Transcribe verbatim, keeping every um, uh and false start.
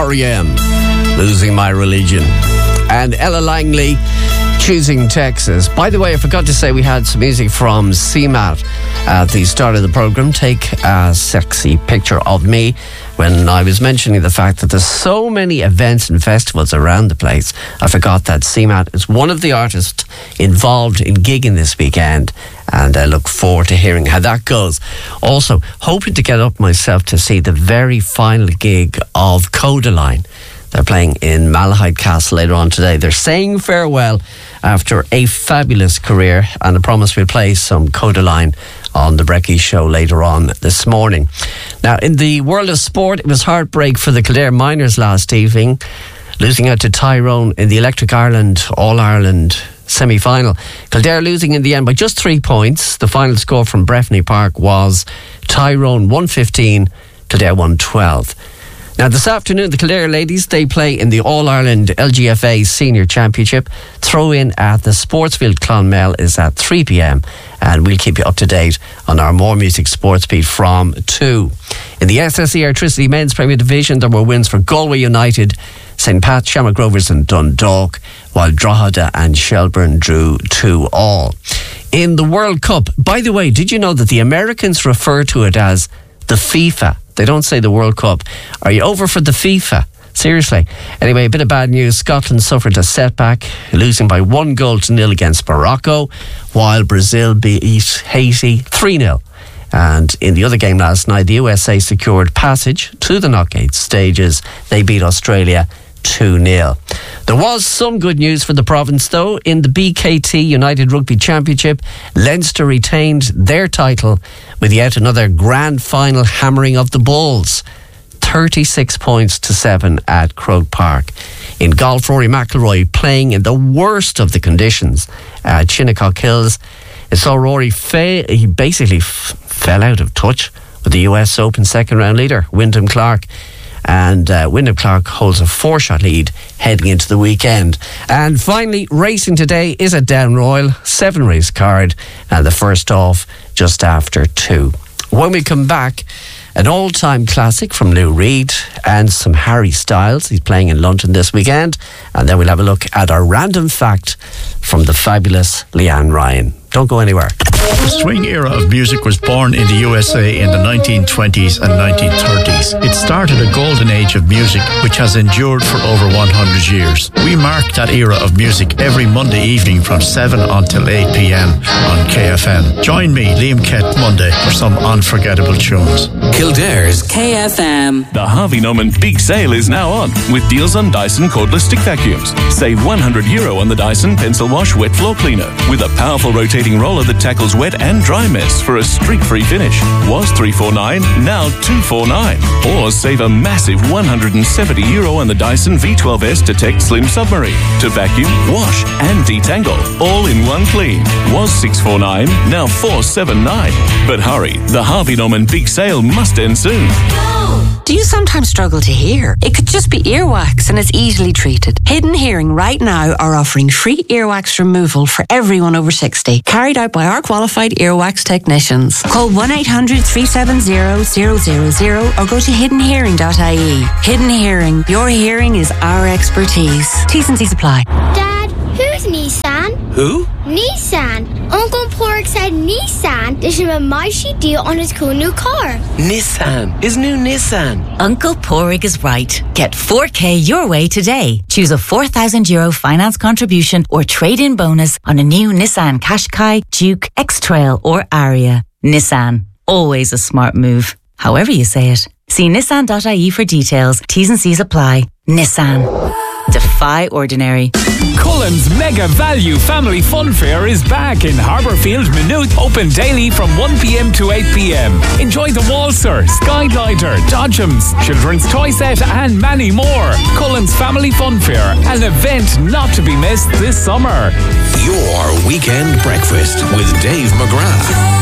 R E M, Losing My Religion. And Ella Langley, Choosing Texas. By the way, I forgot to say we had some music from C M A T at the start of the programme. Take a Sexy Picture of Me, when I was mentioning the fact that there's so many events and festivals around the place. I forgot that C M A T is one of the artists involved in gigging this weekend, and I look forward to hearing how that goes. Also, hoping to get up myself to see the very final gig of Codaline. They're playing in Malahide Castle later on today. They're saying farewell after a fabulous career, and I promise we'll play some Codaline on the Brecky Show later on this morning. Now, in the world of sport, it was heartbreak for the Kildare Miners last evening, losing out to Tyrone in the Electric Ireland All-Ireland semi-final. Kildare losing in the end by just three points. The final score from Breffni Park was Tyrone one fifteen, Kildare one twelve. Now, this afternoon, the Kildare ladies, they play in the All-Ireland L G F A Senior Championship. Throw-in at the Sportsfield Clonmel is at three p.m, and we'll keep you up to date on our More Music Sports Beat from two. In the S S E Airtricity Men's Premier Division, there were wins for Galway United, Saint Pat, Shamrock Rovers and Dundalk, while Drogheda and Shelburne drew two all. In the World Cup, by the way, did you know that the Americans refer to it as the FIFA? They don't say the World Cup. Are you over for the FIFA? Seriously. Anyway, a bit of bad news. Scotland suffered a setback, losing by one goal to nil against Morocco, while Brazil beat Haiti three nil. And in the other game last night, the U S A secured passage to the knockout stages. They beat Australia two nil. There was some good news for the province, though. In the B K T United Rugby Championship, Leinster retained their title with yet another grand final hammering of the Bulls. thirty-six points to seven at Croke Park. In golf, Rory McIlroy playing in the worst of the conditions at Shinnecock Hills. It saw Rory fail. He basically f- fell out of touch with the U S Open second round leader, Wyndham Clark. And uh, Wyndham Clark holds a four-shot lead heading into the weekend. And finally, racing today is at Down Royal, seven-race card, and the first off just after two. When we come back, an all-time classic from Lou Reed and some Harry Styles. He's playing in London this weekend. And then we'll have a look at our random fact from the fabulous Leanne Ryan. Don't go anywhere. The swing era of music was born in the U S A in the nineteen twenties and nineteen thirties. It started a golden age of music which has endured for over one hundred years. We mark that era of music every Monday evening from seven until eight p.m. on K F M. Join me, Liam Kett, Monday for some unforgettable tunes. Kildare's K F M. The Harvey Norman Big Sale is now on with deals on Dyson cordless stick vacuums. Save one hundred euro on the Dyson Pencil Wash Wet Floor Cleaner with a powerful rotating roller that tackles wet and dry mess for a streak-free finish. Was three forty-nine, now two forty-nine. Or save a massive one hundred seventy euro on the Dyson V twelve S Detect Slim Submarine to vacuum, wash and detangle all in one clean. Was six forty-nine, now four seventy-nine. But hurry, the Harvey Norman Big Sale must end soon. Do you sometimes struggle to hear? It could just be earwax and it's easily treated. Hidden Hearing right now are offering free earwax removal for everyone over sixty, carried out by our qualified earwax technicians. Call one eight hundred, three seven zero, zero zero zero or go to hidden hearing dot I E. Hidden Hearing, your hearing is our expertise. T's and C's apply. Dad, who's Nissan? Who? Nissan. Uncle Pork said Nissan. There's a mighty deal on his cool new car. Nissan. His new Nissan. Uncle Porrig is right. Get four K your way today. Choose a four thousand euro finance contribution or trade-in bonus on a new Nissan Qashqai, Duke, X-Trail or Ariya. Nissan. Always a smart move. However you say it. See nissan dot I E for details. T's and C's apply. Nissan. Defy ordinary. Cullen's Mega Value Family Fun Fair is back in Harbourfield, Maynooth, open daily from one p.m. to eight p.m. Enjoy the Walser, Skyglider, Dodgems, Children's Toy Set and many more. Cullen's Family Fun Fair, an event not to be missed this summer. Your weekend breakfast with Dave McGrath.